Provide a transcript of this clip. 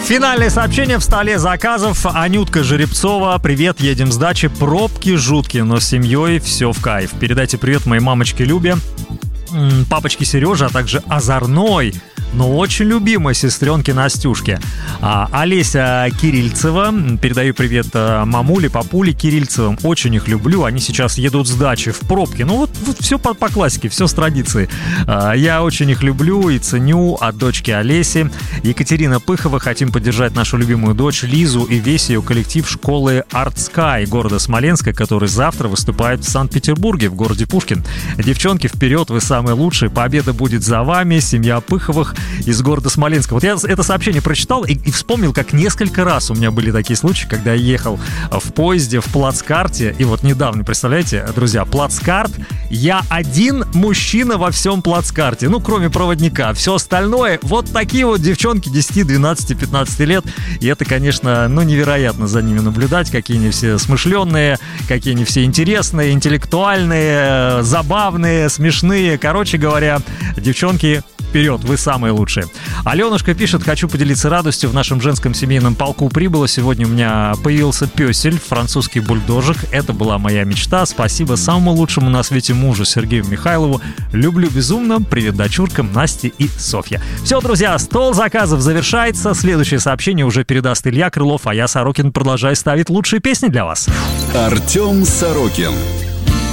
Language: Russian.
Финальное сообщение в столе заказов. Анютка Жеребцова. Привет, едем с дачи. Пробки жуткие, но с семьей все в кайф. Передайте привет моей мамочке Любе, папочке Сереже, а также озорной, но очень любимой сестренке Настюшке. Олеся Кирильцева. Передаю привет мамуле, папуле Кирильцевым. Очень их люблю. Они сейчас едут с дачи в пробки. Ну вот все по классике, все с традиции. Я очень их люблю и ценю. От дочки Олеси. Екатерина Пыхова. Хотим поддержать нашу любимую дочь Лизу и весь ее коллектив школы Art Sky города Смоленска, который завтра выступает в Санкт-Петербурге, в городе Пушкин. Девчонки, вперед, вы самые лучшие. Победа будет за вами. Семья Пыховых из города Смоленска. Вот я это сообщение прочитал и вспомнил, как несколько раз у меня были такие случаи, когда я ехал в поезде в плацкарте, и вот недавно, представляете, друзья, плацкарт, я один мужчина во всем плацкарте, ну, кроме проводника, все остальное, вот такие вот девчонки 10, 12, 15 лет, и это, конечно, ну, невероятно за ними наблюдать, какие они все смышленые, какие они все интересные, интеллектуальные, забавные, смешные, короче говоря, девчонки, вперед, вы самые лучшие. Аленушка пишет: хочу поделиться радостью. В нашем женском семейном полку прибыло. Сегодня у меня появился пёсель, французский бульдожик. Это была моя мечта. Спасибо самому лучшему на свете мужу Сергею Михайлову. Люблю безумно. Привет дочуркам Насте и Софье. Все, друзья, стол заказов завершается. Следующее сообщение уже передаст Илья Крылов, а я, Сорокин, продолжаю ставить лучшие песни для вас. Артем Сорокин.